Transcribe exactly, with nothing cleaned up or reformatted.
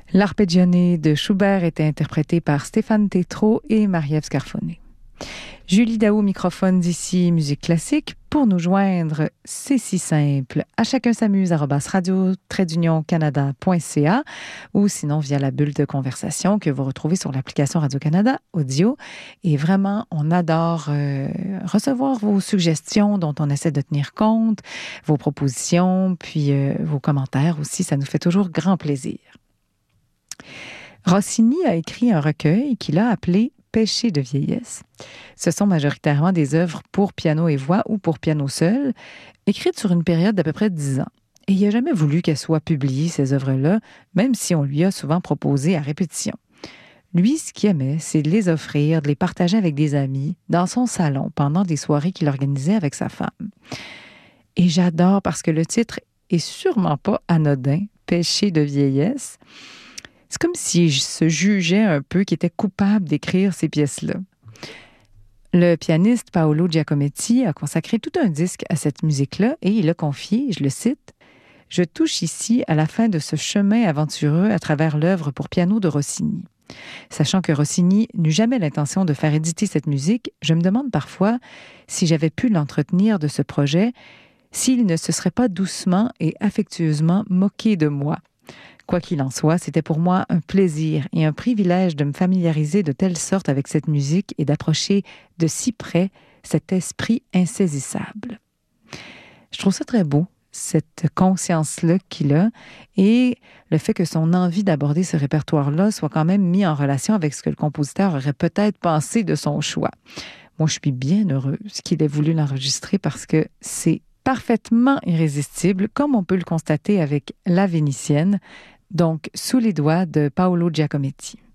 L'arpeggione de Schubert était interprété par Stéphane Tétrault et Marie-Ève Scarfone. Julie Daou, microphone d'ici Musique Classique. Pour nous joindre, c'est si simple. À chacun s'amuse, arobase radio trait d'union canada point c a ou sinon via la bulle de conversation que vous retrouvez sur l'application Radio-Canada Audio. Et vraiment, on adore euh, recevoir vos suggestions dont on essaie de tenir compte, vos propositions, puis euh, vos commentaires aussi. Ça nous fait toujours grand plaisir. Rossini a écrit un recueil qu'il a appelé Péché de vieillesse. Ce sont majoritairement des œuvres pour piano et voix ou pour piano seul, écrites sur une période d'à peu près dix ans. Et il n'a jamais voulu qu'elles soient publiées, ces œuvres-là, même si on lui a souvent proposé à répétition. Lui, ce qu'il aimait, c'est de les offrir, de les partager avec des amis, dans son salon, pendant des soirées qu'il organisait avec sa femme. Et j'adore parce que le titre est sûrement pas anodin, Péché de vieillesse. C'est comme s'il se jugeait un peu qu'il était coupable d'écrire ces pièces-là. Le pianiste Paolo Giacometti a consacré tout un disque à cette musique-là et il a confié, je le cite, « Je touche ici à la fin de ce chemin aventureux à travers l'œuvre pour piano de Rossini. Sachant que Rossini n'eut jamais l'intention de faire éditer cette musique, je me demande parfois si j'avais pu l'entretenir de ce projet, s'il ne se serait pas doucement et affectueusement moqué de moi. Quoi qu'il en soit, c'était pour moi un plaisir et un privilège de me familiariser de telle sorte avec cette musique et d'approcher de si près cet esprit insaisissable. » Je trouve ça très beau, cette conscience-là qu'il a, et le fait que son envie d'aborder ce répertoire-là soit quand même mis en relation avec ce que le compositeur aurait peut-être pensé de son choix. Moi, je suis bien heureuse qu'il ait voulu l'enregistrer parce que c'est parfaitement irrésistible, comme on peut le constater avec La Vénitienne, donc Sous les doigts de Paolo Giacometti.